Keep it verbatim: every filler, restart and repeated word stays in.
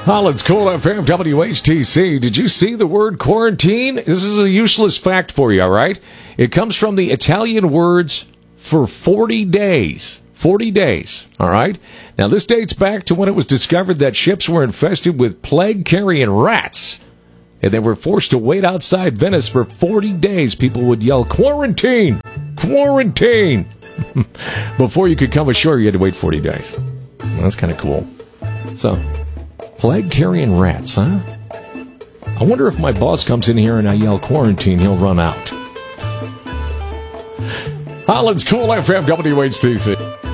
Holland's Cool F M, W H T C. Did you see the word quarantine? This is a useless fact for you, all right? It comes from the Italian words for forty days. forty days, all right? Now, this dates back to when it was discovered that ships were infested with plague-carrying rats, and they were forced to wait outside Venice for forty days. People would yell, "Quarantine! Quarantine!" Before you could come ashore, you had to wait forty days. Well, that's kind of cool. So, plague-carrying rats, huh? I wonder if my boss comes in here and I yell quarantine, he'll run out. Holland's Cool F M, W H T C.